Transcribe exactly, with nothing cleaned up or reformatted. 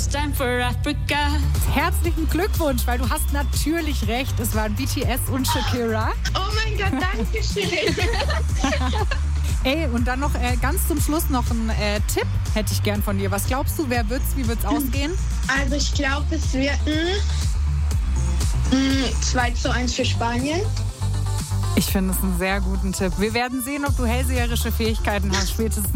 This time for Africa. Herzlichen Glückwunsch, weil du hast natürlich recht. Es waren B T S und Shakira. Oh mein Gott, danke schön. Ey, und dann noch äh, ganz zum Schluss noch ein äh, Tipp hätte ich gern von dir. Was glaubst du, wer wird's, wie wird's ausgehen? Also ich glaube, es wird ein zwei zu eins für Spanien. Ich finde es einen sehr guten Tipp. Wir werden sehen, ob du hellseherische Fähigkeiten hast, spätestens